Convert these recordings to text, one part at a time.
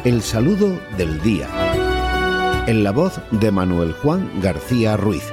El saludo del día. En la voz de Manuel Juan García Ruiz.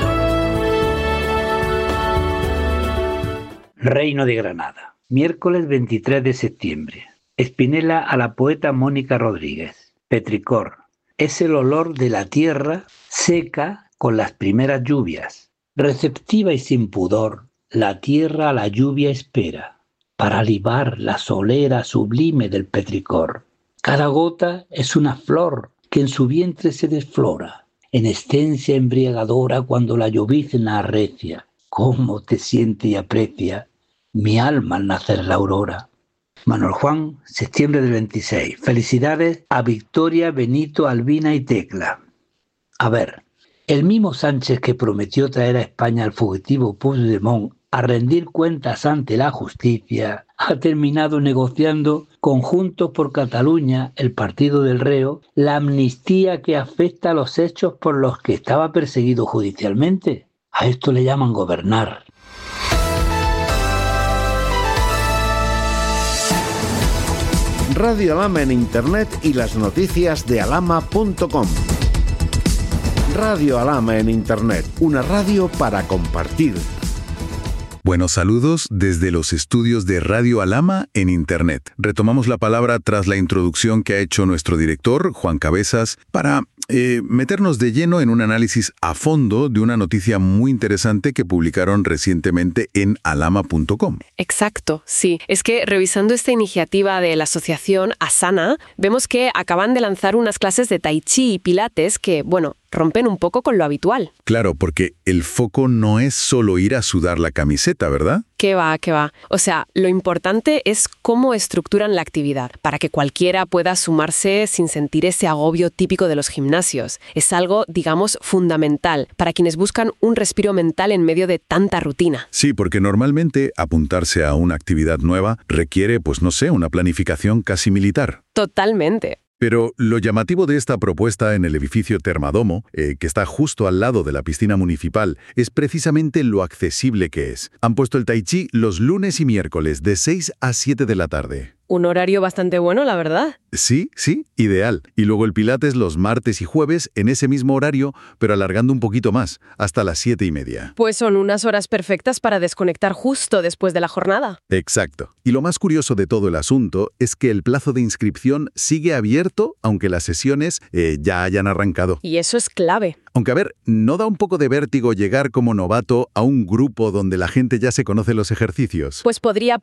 Reino de Granada. Miércoles 23 de septiembre. Espinela a la poeta Mónica Rodríguez. Petricor. Es el olor de la tierra seca con las primeras lluvias. Receptiva y sin pudor, la tierra a la lluvia espera, para libar la solera sublime del petricor. Cada gota es una flor que en su vientre se desflora, en esencia embriagadora cuando la llovizna arrecia. Cómo te siente y aprecia mi alma al nacer la aurora. Manuel Juan, septiembre del 26. Felicidades a Victoria, Benito, Albina y Tecla. A ver, el mismo Sánchez que prometió traer a España al fugitivo Puigdemont a rendir cuentas ante la justicia, ha terminado negociando con Juntos por Cataluña, el partido del reo, la amnistía que afecta a los hechos por los que estaba perseguido judicialmente. A esto le llaman gobernar. Radio Alhama en Internet y las noticias de alhama.com. Radio Alhama en Internet, una radio para compartir. Buenos saludos desde los estudios de Radio Alhama en Internet. Retomamos la palabra tras la introducción que ha hecho nuestro director, Juan Cabezas, para meternos de lleno en un análisis a fondo de una noticia muy interesante que publicaron recientemente en alhama.com. Exacto, sí. Es que revisando esta iniciativa de la asociación Asana, vemos que acaban de lanzar unas clases de Tai Chi y Pilates que, rompen un poco con lo habitual. Claro, porque el foco no es solo ir a sudar la camiseta, ¿verdad? ¿Qué va? O sea, lo importante es cómo estructuran la actividad, para que cualquiera pueda sumarse sin sentir ese agobio típico de los gimnasios. Es algo, digamos, fundamental para quienes buscan un respiro mental en medio de tanta rutina. Sí, porque normalmente apuntarse a una actividad nueva requiere, una planificación casi militar. Totalmente. Pero lo llamativo de esta propuesta en el edificio Termadomo, que está justo al lado de la piscina municipal, es precisamente lo accesible que es. Han puesto el Tai Chi los lunes y miércoles de 6 a 7 de la tarde. Un horario bastante bueno, la verdad. Sí, ideal. Y luego el Pilates los martes y jueves en ese mismo horario, pero alargando un poquito más, hasta las 7:30. Pues son unas horas perfectas para desconectar justo después de la jornada. Exacto. Y lo más curioso de todo el asunto es que el plazo de inscripción sigue abierto, aunque las sesiones ya hayan arrancado. Y eso es clave. Aunque, ¿no da un poco de vértigo llegar como novato a un grupo donde la gente ya se conoce los ejercicios? Pues podría